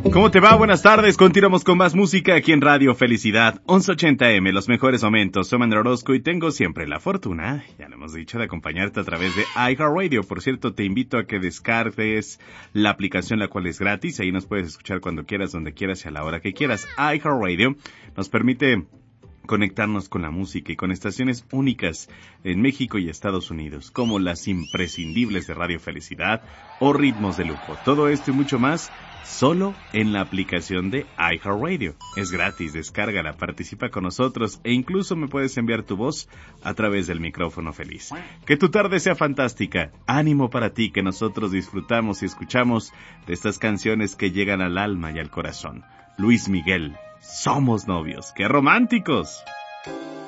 ¿Cómo te va? Buenas tardes. Continuamos con más música aquí en Radio Felicidad 1180M, los mejores momentos. Soy Manuel Orozco y tengo siempre la fortuna, ya lo hemos dicho, de acompañarte a través de iHeartRadio. Por cierto, te invito a que descargues la aplicación, la cual es gratis. Ahí nos puedes escuchar cuando quieras, donde quieras y a la hora que quieras. iHeartRadio nos permite conectarnos con la música y con estaciones únicas en México y Estados Unidos, como las imprescindibles de Radio Felicidad o Ritmos de Lujo. Todo esto y mucho más solo en la aplicación de iHeartRadio. Es gratis, descárgala, participa con nosotros e incluso me puedes enviar tu voz a través del micrófono feliz. Que tu tarde sea fantástica. Ánimo para ti, que nosotros disfrutamos y escuchamos de estas canciones que llegan al alma y al corazón. Luis Miguel, Somos Novios. ¡Qué románticos!